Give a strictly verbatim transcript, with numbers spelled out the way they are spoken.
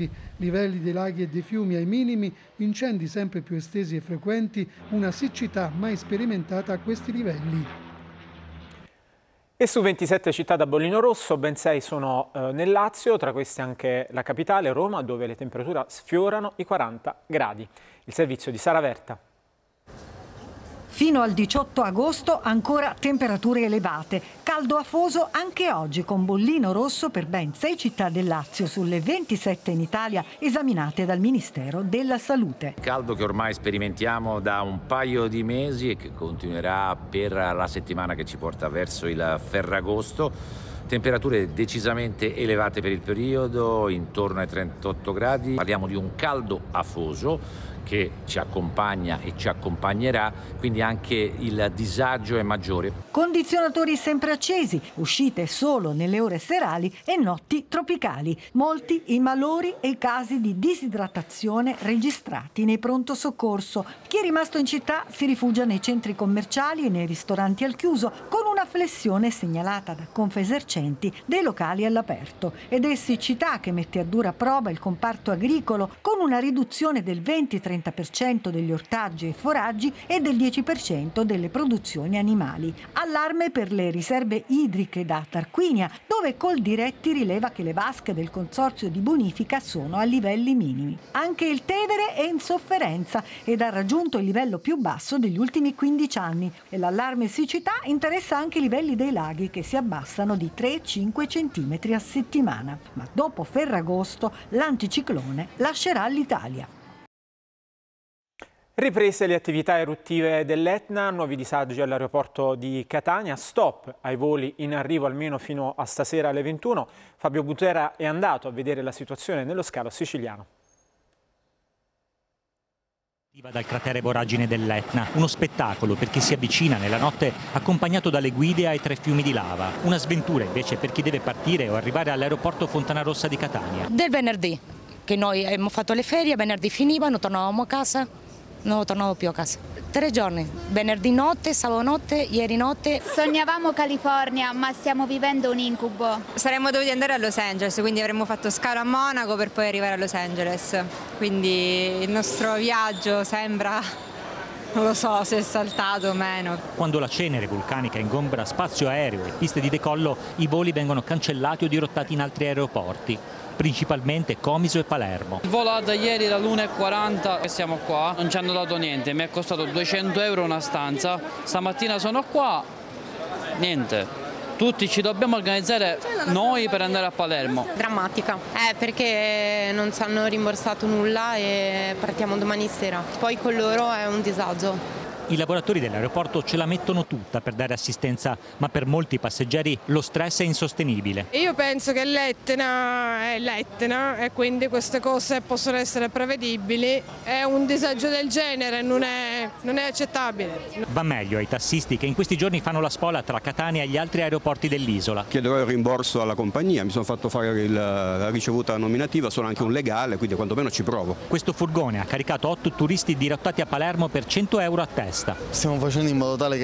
morti, livelli dei laghi e dei fiumi ai minimi, incendi sempre più estesi e frequenti, una siccità mai sperimentata a questi livelli. E su ventisette città da bollino rosso, ben sei sono eh, nel Lazio, tra queste anche la capitale, Roma, dove le temperature sfiorano i quaranta gradi. Il servizio di Sara Verta. Fino al diciotto agosto ancora temperature elevate, caldo afoso anche oggi con bollino rosso per ben sei città del Lazio sulle ventisette in Italia esaminate dal Ministero della Salute. Caldo che ormai sperimentiamo da un paio di mesi e che continuerà per la settimana che ci porta verso il Ferragosto. Temperature decisamente elevate per il periodo, intorno ai trentotto gradi. Parliamo di un caldo afoso che ci accompagna e ci accompagnerà, quindi anche il disagio è maggiore. Condizionatori sempre accesi, uscite solo nelle ore serali e notti tropicali. Molti i malori e i casi di disidratazione registrati nei pronto soccorso. Chi è rimasto in città si rifugia nei centri commerciali e nei ristoranti al chiuso, con una flessione segnalata da Confesercenti dei locali all'aperto. Ed è siccità che mette a dura prova il comparto agricolo, con una riduzione del venti trenta per cento degli ortaggi e foraggi e del dieci per cento delle produzioni animali. Allarme per le riserve idriche da Tarquinia, dove Coldiretti rileva che le vasche del consorzio di bonifica sono a livelli minimi. Anche il Tevere è in sofferenza ed ha raggiunto il livello più basso degli ultimi quindici anni e l'allarme siccità interessa anche i livelli dei laghi, che si abbassano di tre cinque centimetri a settimana. Ma dopo Ferragosto l'anticiclone lascerà l'Italia. Riprese le attività eruttive dell'Etna, nuovi disagi all'aeroporto di Catania, stop ai voli in arrivo almeno fino a stasera alle ventuno. Fabio Butera è andato a vedere la situazione nello scalo siciliano. Dal cratere voragine dell'Etna, uno spettacolo per chi si avvicina nella notte accompagnato dalle guide ai tre fiumi di lava. Una sventura invece per chi deve partire o arrivare all'aeroporto Fontanarossa di Catania. Del venerdì, che noi abbiamo fatto le ferie, venerdì finivano, tornavamo a casa. Non tornavo più a casa. Tre giorni, venerdì notte, sabato notte, ieri notte. Sognavamo California, ma stiamo vivendo un incubo. Saremmo dovuti andare a Los Angeles, quindi avremmo fatto scalo a Monaco per poi arrivare a Los Angeles. Quindi il nostro viaggio sembra, non lo so se è saltato o meno. Quando la cenere vulcanica ingombra spazio aereo e piste di decollo, i voli vengono cancellati o dirottati in altri aeroporti, principalmente Comiso e Palermo. Il volo da ieri era l'una e quaranta e siamo qua, non ci hanno dato niente, mi è costato duecento euro una stanza, stamattina sono qua, niente. Tutti ci dobbiamo organizzare noi per andare a Palermo. Drammatica, eh, perché non ci hanno rimborsato nulla e partiamo domani sera. Poi con loro è un disagio. I lavoratori dell'aeroporto ce la mettono tutta per dare assistenza, ma per molti passeggeri lo stress è insostenibile. Io penso che l'Etna è l'Etna e quindi queste cose possono essere prevedibili. È un disagio del genere, non è, non è accettabile. Va meglio ai tassisti che in questi giorni fanno la spola tra Catania e gli altri aeroporti dell'isola. Chiederò il rimborso alla compagnia, mi sono fatto fare il, la ricevuta nominativa, sono anche un legale, quindi quantomeno ci provo. Questo furgone ha caricato otto turisti dirottati a Palermo per cento euro a testa. Stiamo facendo in modo tale che